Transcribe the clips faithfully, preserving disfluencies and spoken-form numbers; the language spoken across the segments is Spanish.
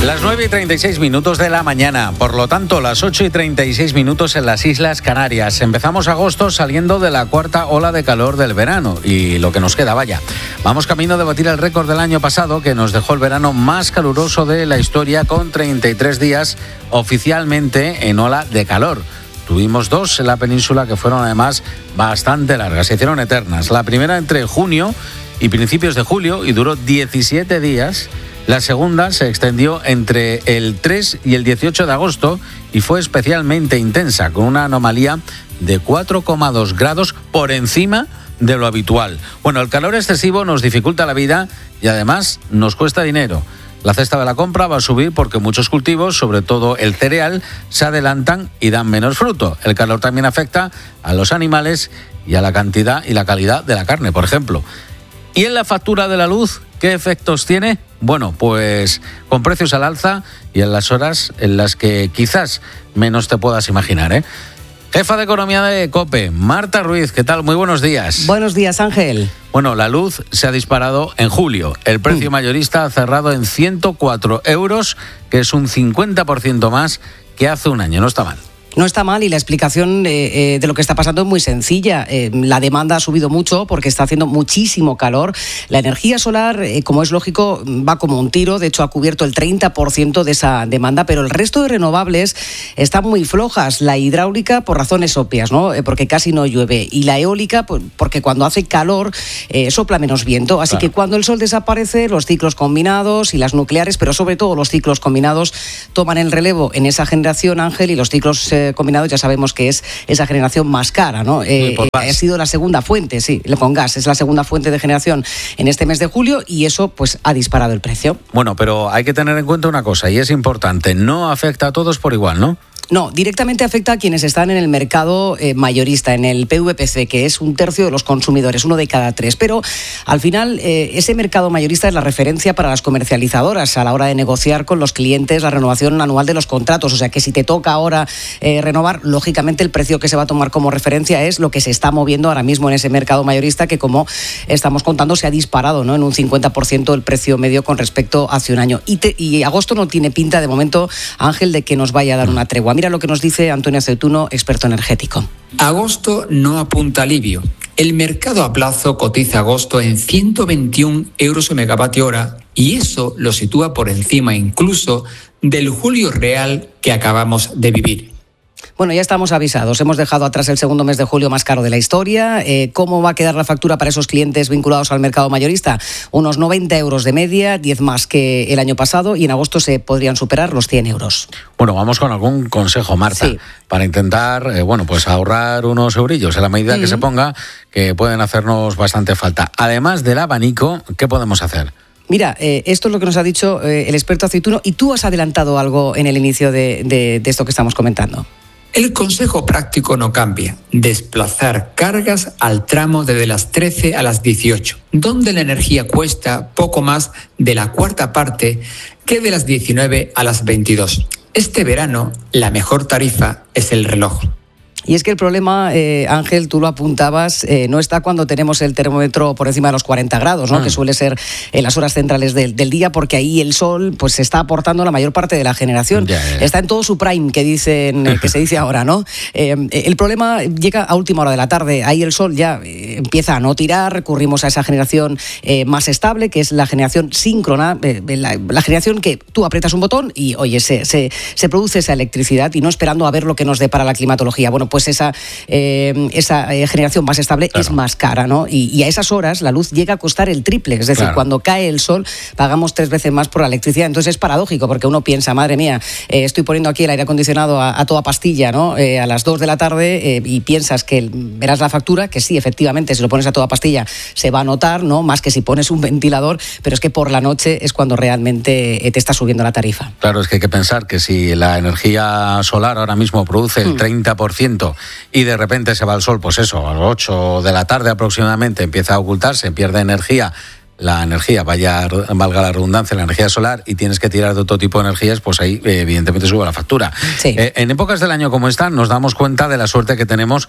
Las nueve y treinta y seis minutos de la mañana, por lo tanto las ocho y treinta y seis minutos en las Islas Canarias. Empezamos agosto saliendo de la cuarta ola de calor del verano y lo que nos queda, vaya. Vamos camino de batir el récord del año pasado que nos dejó el verano más caluroso de la historia con treinta y tres días oficialmente en ola de calor. Tuvimos dos en la península que fueron además bastante largas, se hicieron eternas. La primera entre junio y principios de julio y duró diecisiete días. La segunda se extendió entre el tres y el dieciocho de agosto y fue especialmente intensa, con una anomalía de cuatro coma dos grados por encima de lo habitual. Bueno, el calor excesivo nos dificulta la vida y además nos cuesta dinero. La cesta de la compra va a subir porque muchos cultivos, sobre todo el cereal, se adelantan y dan menos fruto. El calor también afecta a los animales y a la cantidad y la calidad de la carne, por ejemplo. ¿Y en la factura de la luz qué efectos tiene? Bueno, pues con precios al alza y en las horas en las que quizás menos te puedas imaginar, ¿eh? Jefa de Economía de COPE, Marta Ruiz, ¿qué tal? Muy buenos días. Buenos días, Ángel. Bueno, la luz se ha disparado en julio. El precio mm. mayorista ha cerrado en ciento cuatro euros, que es un cincuenta por ciento más que hace un año. No está mal. No está mal y la explicación eh, eh, de lo que está pasando es muy sencilla. Eh, la demanda ha subido mucho porque está haciendo muchísimo calor. La energía solar, eh, como es lógico, va como un tiro. De hecho, ha cubierto el treinta por ciento de esa demanda, pero el resto de renovables están muy flojas. La hidráulica por razones obvias, ¿no? Eh, porque casi no llueve. Y la eólica pues, porque cuando hace calor eh, sopla menos viento. Así claro. que cuando el sol desaparece, los ciclos combinados y las nucleares, pero sobre todo los ciclos combinados, toman el relevo en esa generación, Ángel, y los ciclos eh, combinados ya sabemos que es esa generación más cara, ¿no? Eh, eh, ha sido la segunda fuente, sí, con gas, es la segunda fuente de generación en este mes de julio y eso pues ha disparado el precio. Bueno, pero hay que tener en cuenta una cosa y es importante, no afecta a todos por igual, ¿no? No, directamente afecta a quienes están en el mercado eh, mayorista, en el P V P C, que es un tercio de los consumidores, uno de cada tres. Pero al final eh, ese mercado mayorista es la referencia para las comercializadoras a la hora de negociar con los clientes la renovación anual de los contratos. O sea que si te toca ahora eh, renovar, lógicamente el precio que se va a tomar como referencia es lo que se está moviendo ahora mismo en ese mercado mayorista, que como estamos contando se ha disparado, ¿no? En un cincuenta por ciento el precio medio con respecto a hace un año. Y, te, y agosto no tiene pinta de momento, Ángel, de que nos vaya a dar una tregua. Mira lo que nos dice Antonio Aceituno, experto energético. Agosto no apunta alivio. El mercado a plazo cotiza agosto en ciento veintiún euros el megavatio hora y eso lo sitúa por encima incluso del julio real que acabamos de vivir. Bueno, ya estamos avisados. Hemos dejado atrás el segundo mes de julio más caro de la historia. Eh, ¿Cómo va a quedar la factura para esos clientes vinculados al mercado mayorista? Unos noventa euros de media, diez más que el año pasado y en agosto se podrían superar los cien euros. Bueno, vamos con algún consejo, Marta, sí. para intentar, eh, bueno, pues ahorrar unos eurillos en la medida mm-hmm. que se ponga, que pueden hacernos bastante falta. Además del abanico, ¿qué podemos hacer? Mira, eh, esto es lo que nos ha dicho eh, el experto Aceituno y tú has adelantado algo en el inicio de, de, de esto que estamos comentando. El consejo práctico no cambia, desplazar cargas al tramo desde las trece a las dieciocho, donde la energía cuesta poco más de la cuarta parte que de las diecinueve a las veintidós. Este verano, la mejor tarifa es el reloj. Y es que el problema, eh, Ángel, tú lo apuntabas, eh, no está cuando tenemos el termómetro por encima de los cuarenta grados, ¿no? Mm. que suele ser en las horas centrales del, del día, porque ahí el sol pues está aportando la mayor parte de la generación. Yeah, yeah. Está en todo su prime, que dicen, que se dice ahora, ¿no? Eh, el problema llega a última hora de la tarde. Ahí el sol ya eh, empieza a no tirar, recurrimos a esa generación eh, más estable, que es la generación síncrona, eh, la, la generación que tú aprietas un botón y, oye, se, se, se produce esa electricidad y no esperando a ver lo que nos depara la climatología. Bueno, pues esa, eh, esa eh, generación más estable claro. es más cara, ¿no? Y, y a esas horas la luz llega a costar el triple, es decir, claro. cuando cae el sol pagamos tres veces más por la electricidad. Entonces es paradójico porque uno piensa, madre mía, eh, estoy poniendo aquí el aire acondicionado a, a toda pastilla, ¿no? Eh, a las dos de la tarde eh, y piensas que verás la factura, que sí, efectivamente, si lo pones a toda pastilla se va a notar, ¿no? Más que si pones un ventilador, pero es que por la noche es cuando realmente eh, te está subiendo la tarifa. Claro, es que hay que pensar que si la energía solar ahora mismo produce el treinta por ciento y de repente se va el sol, pues eso, a las ocho de la tarde aproximadamente empieza a ocultarse, pierde energía, la energía, vaya, valga la redundancia, la energía solar, y tienes que tirar de otro tipo de energías, pues ahí evidentemente sube la factura. Sí. Eh, en épocas del año como esta nos damos cuenta de la suerte que tenemos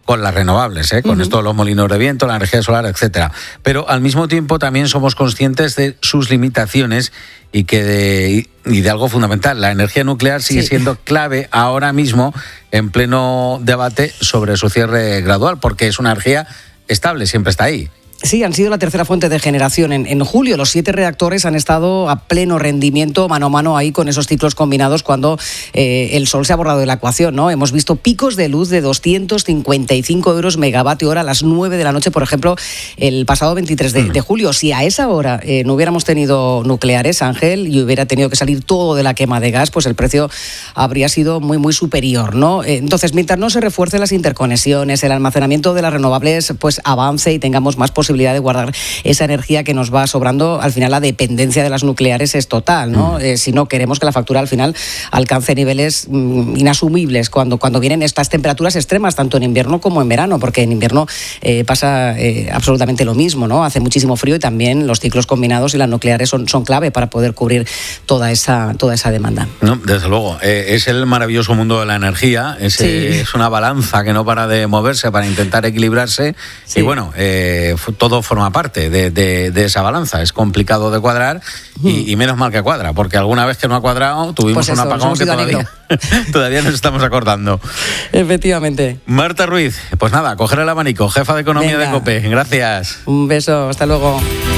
con las renovables, ¿eh? con uh-huh. esto los molinos de viento, la energía solar, etcétera. Pero al mismo tiempo también somos conscientes de sus limitaciones y que de, y de algo fundamental, la energía nuclear sigue sí. siendo clave ahora mismo en pleno debate sobre su cierre gradual, porque es una energía estable, siempre está ahí. Sí, han sido la tercera fuente de generación. En, en julio los siete reactores han estado a pleno rendimiento, mano a mano ahí con esos ciclos combinados cuando eh, el sol se ha borrado de la ecuación, ¿no? Hemos visto picos de luz de doscientos cincuenta y cinco euros megavatio hora a las nueve de la noche, por ejemplo, el pasado veintitrés de, de julio. Si a esa hora eh, no hubiéramos tenido nucleares, Ángel, y hubiera tenido que salir todo de la quema de gas, pues el precio habría sido muy, muy superior, ¿no? Entonces, mientras no se refuercen las interconexiones, el almacenamiento de las renovables, pues avance y tengamos más posibilidades de guardar esa energía que nos va sobrando, al final la dependencia de las nucleares es total, ¿no? Mm. Eh, si no queremos que la factura al final alcance niveles mm, inasumibles cuando, cuando vienen estas temperaturas extremas, tanto en invierno como en verano, porque en invierno eh, pasa eh, absolutamente lo mismo, ¿no? Hace muchísimo frío y también los ciclos combinados y las nucleares son, son clave para poder cubrir toda esa, toda esa demanda. No, desde luego, eh, es el maravilloso mundo de la energía, es, sí. eh, es una balanza que no para de moverse para intentar equilibrarse sí. y bueno, eh, todo forma parte de, de, de esa balanza. Es complicado de cuadrar y, y menos mal que cuadra, porque alguna vez que no ha cuadrado tuvimos pues eso, un apagón que todavía, todavía nos estamos acordando. Efectivamente. Marta Ruiz, pues nada, coger el abanico, jefa de economía Venga. de COPE. Gracias. Un beso, hasta luego.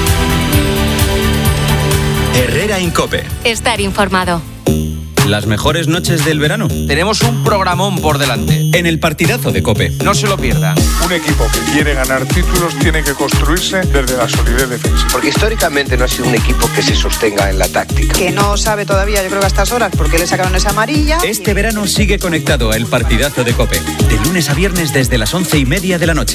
Herrera Incope. Estar informado. Las mejores noches del verano. Tenemos un programón por delante. En el partidazo de COPE. No se lo pierdan. Un equipo que quiere ganar títulos tiene que construirse desde la solidez defensiva. Porque históricamente no ha sido un equipo que se sostenga en la táctica. Que no sabe todavía, yo creo que a estas horas, porque le sacaron esa amarilla. Este verano sigue conectado a El Partidazo de COPE. De lunes a viernes desde las once y media de la noche.